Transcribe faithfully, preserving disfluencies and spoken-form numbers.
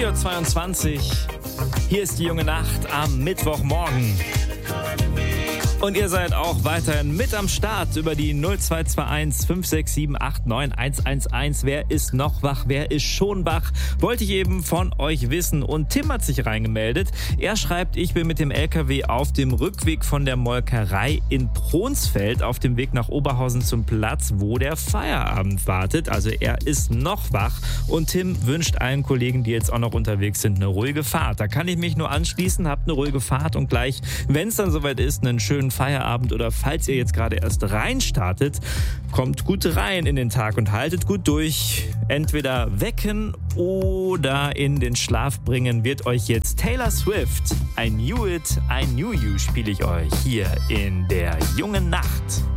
vier Uhr zweiundzwanzig. Hier ist die junge Nacht am Mittwochmorgen. Und ihr seid auch weiterhin mit am Start über die null zwei zwei eins fünf sechs sieben acht neun eins eins eins. Wer ist noch wach? Wer ist schon wach? Wollte ich eben von euch wissen. Und Tim hat sich reingemeldet. Er schreibt, ich bin mit dem L K W auf dem Rückweg von der Molkerei in Pronsfeld auf dem Weg nach Oberhausen zum Platz, wo der Feierabend wartet. Also er ist noch wach. Und Tim wünscht allen Kollegen, die jetzt auch noch unterwegs sind, eine ruhige Fahrt. Da kann ich mich nur anschließen. Habt eine ruhige Fahrt und gleich, wenn es dann soweit ist, einen schönen Feierabend, oder falls ihr jetzt gerade erst reinstartet, kommt gut rein in den Tag und haltet gut durch. Entweder wecken oder in den Schlaf bringen wird euch jetzt Taylor Swift. I Knew It, I Knew You spiele ich euch hier in der jungen Nacht.